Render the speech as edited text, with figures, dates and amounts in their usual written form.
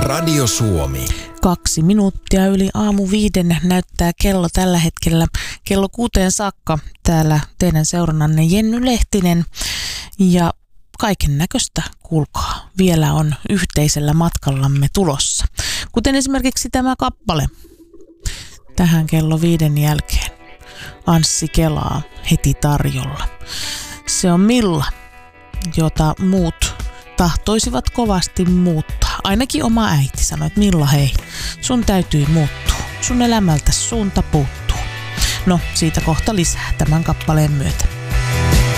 Radio Suomi. 2 minuuttia yli aamu 5 näyttää kello tällä hetkellä. Kello 6 saakka täällä teidän seurannanne Jenny Lehtinen. Ja kaiken näköistä, kuulkaa, vielä on yhteisellä matkallamme tulossa. Kuten esimerkiksi tämä kappale tähän kello 5 jälkeen. Anssi Kelaa heti tarjolla. Se on Milla, jota muut tahtoisivat kovasti muuttaa. Ainakin oma äiti sanoi, että Milla, hei, sun täytyy muuttua. Sun elämältä suunta puuttuu. No, siitä kohta lisää tämän kappaleen myötä.